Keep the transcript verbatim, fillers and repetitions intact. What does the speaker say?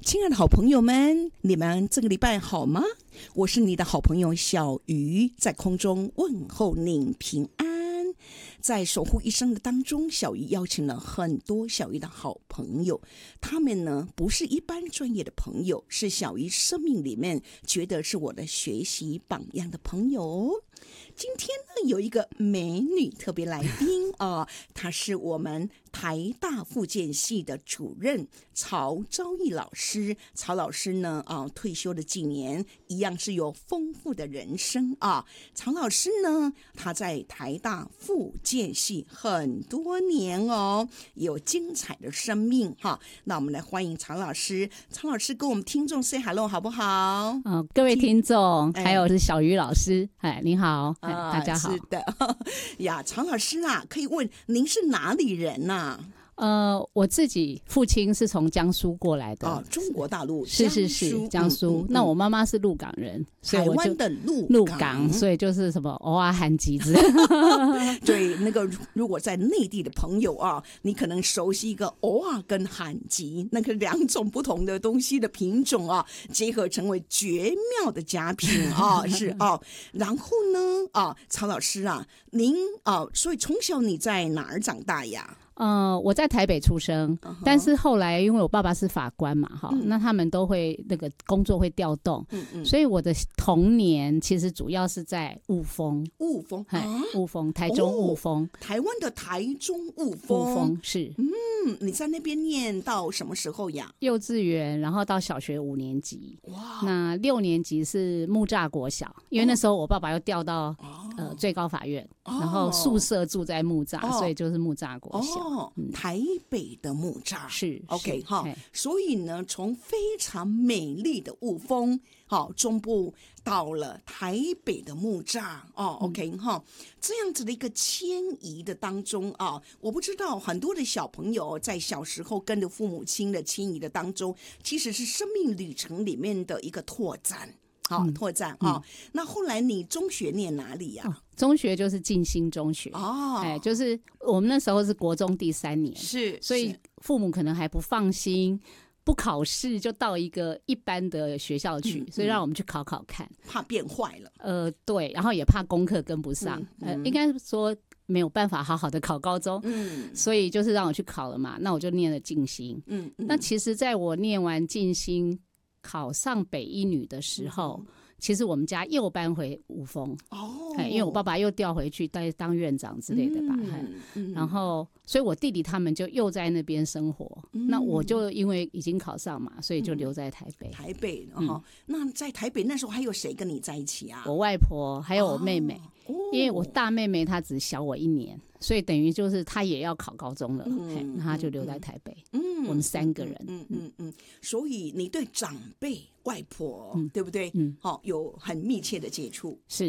亲爱的好朋友们，你们这个礼拜好吗？我是你的好朋友小鱼，在空中问候您平安。在守护一生的当中，小鱼邀请了很多小鱼的好朋友，他们呢不是一般专业的朋友，是小鱼生命里面觉得是我的学习榜样的朋友。今天呢，有一个美女特别来宾啊、呃，她是我们台大复健系的主任曹昭义老师。曹老师呢，啊、呃，退休了几年，一样是有丰富的人生啊。曹老师呢，他在台大复健系很多年哦，有精彩的生命哈。那我们来欢迎曹老师，曹老师跟我们听众 say hello 好不好？ 嗯、呃，各位听众，还有是小鱼老师，哎，您好。 啊， 大家好。 是的呀，曹老师啊，可以问您是哪里人呐、啊？ 呃，我自己父亲是从江苏过来的， 哦，中国大陆， 是是是江苏。嗯嗯嗯、那我妈妈是鹿港人，所以我就台湾的鹿鹿港，所以就是什么偶尔喊几只。 对，那个如果在内地的朋友啊，你可能熟悉一个偶尔跟罕吉，那个两种不同的东西的品种啊，结合成为绝妙的佳品啊，是啊。然后呢，啊，曹老师啊，您啊，所以从小你在哪儿长大呀？ 呃，我在台北出生， uh-huh. 但是后来因为我爸爸是法官嘛，哈、嗯，那他们都会那个工作会调动，嗯嗯，所以我的童年其实主要是在雾峰， 雾峰， 啊，雾峰，台中雾峰、 哦，台湾的台中雾峰， 雾峰是， 嗯，你在那边念到什么时候呀？ 幼稚园，然后到小学五年级，哇，那六年级是木栅国小，因为那时候我爸爸又调到、哦、呃最高法院，哦、然后宿舍住在木栅、哦，所以就是木栅国小。 哦，嗯、台北的木栅是 OK 哈，所以呢，从非常美丽的雾峰，好、哦、中部到了台北的木栅哦 ，OK 哈、嗯，这样子的一个迁移的当中啊，我不知道很多的小朋友在小时候跟着父母亲的迁移的当中，其实是生命旅程里面的一个拓展。好、哦，拓展啊、哦嗯！那后来你中学念哪里呀、啊哦？ 中学就是静心中学哦，哎，就是我们那时候是国中第三年， 是， 所以父母可能还不放心，不考试就到一个一般的学校去，嗯、所以让我们去考考看， 怕变坏了。 呃，对，然后也怕功课跟不上，嗯嗯、呃，应该说没有办法好好的考高中，嗯，所以就是让我去考了嘛，那我就念了静心，嗯，嗯那其实在我念完静心。考上北一女的时候、嗯、其实我们家又搬回雾峰哦，因为我爸爸又调回去当当院长之类的吧、嗯嗯、然后所以我弟弟他们就又在那边生活、嗯、那我就因为已经考上嘛，所以就留在台北、嗯、 台北、哦嗯、那在台北那时候还有谁跟你在一起啊？ 我外婆还有我妹妹、哦、因为我大妹妹她只小我一年，所以等于就是她也要考高中了，嗯、那她就留在台北，嗯，我们三个人， 嗯嗯嗯，所以你对长辈外婆、嗯、对不对？嗯，好、哦，有很密切的接触。 是